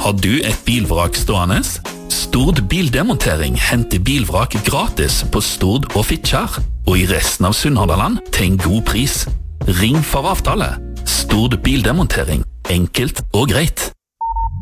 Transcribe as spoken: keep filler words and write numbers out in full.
Har du et bilvrak stående? Stord Bildemontering henter bilvrak gratis på Stord og Fitjar, og i resten av Sunnhordland til en god pris. Ring for avtale. Stord Bildemontering. Enkelt og greit.